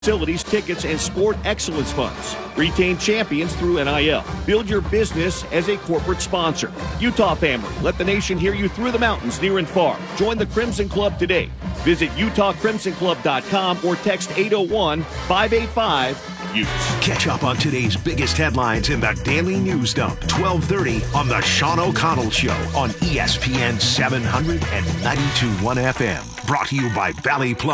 facilities, tickets, and sport excellence funds. Retain champions through NIL. Build your business as a corporate sponsor. Utah family, let the nation hear you through the mountains near and far. Join the Crimson Club today. Visit UtahCrimsonClub.com or text 801-585-UTES. Catch up on today's biggest headlines in the Daily News Dump, 1230 on the Sean O'Connell Show on ESPN 700 and 92.1 FM. Brought to you by Valley Plus.